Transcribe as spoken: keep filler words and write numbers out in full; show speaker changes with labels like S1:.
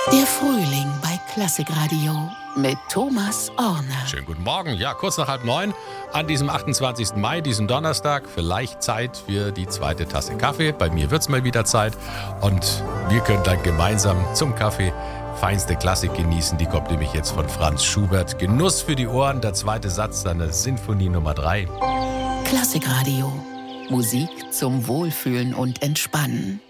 S1: Der Frühling bei Klassikradio mit Thomas Orner.
S2: Schönen guten Morgen. Ja, kurz nach halb neun an diesem achtundzwanzigsten Mai, diesem Donnerstag. Vielleicht Zeit für die zweite Tasse Kaffee. Bei mir wird's mal wieder Zeit. Und wir können dann gemeinsam zum Kaffee feinste Klassik genießen. Die kommt nämlich jetzt von Franz Schubert. Genuss für die Ohren, der zweite Satz seiner Sinfonie Nummer drei.
S1: Klassikradio. Musik zum Wohlfühlen und Entspannen.